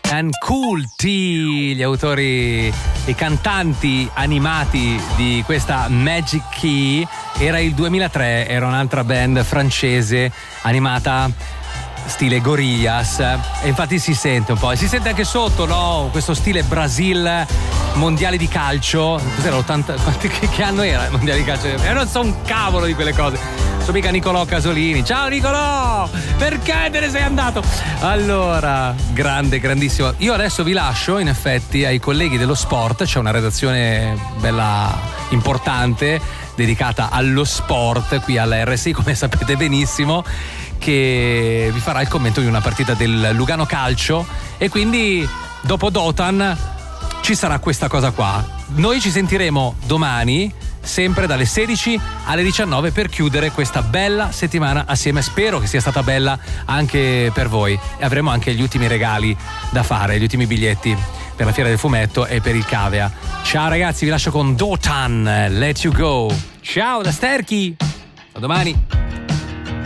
and Culti, gli autori e cantanti animati di questa Magic Key. Era il 2003, era un'altra band francese animata stile Gorillaz, e infatti si sente un po', e si sente anche sotto, no? Questo stile Brasil, mondiali di calcio. Cos'era l'80? Che anno era il mondiale di calcio? Non so un cavolo di quelle cose. So mica Nicolò Casolini. Ciao Nicolò! Perché te ne sei andato? Allora, grandissimo. Io adesso vi lascio in effetti ai colleghi dello sport, c'è una redazione bella importante dedicata allo sport qui alla RSI, come sapete benissimo, che vi farà il commento di una partita del Lugano Calcio, e quindi dopo Dotan ci sarà questa cosa qua. Noi ci sentiremo domani sempre dalle 16 alle 19 per chiudere questa bella settimana assieme. Spero che sia stata bella anche per voi, e avremo anche gli ultimi regali da fare, gli ultimi biglietti per la Fiera del Fumetto e per il Cavea. Ciao ragazzi, vi lascio con Dotan, Let You Go. Ciao da Sterchi, a domani.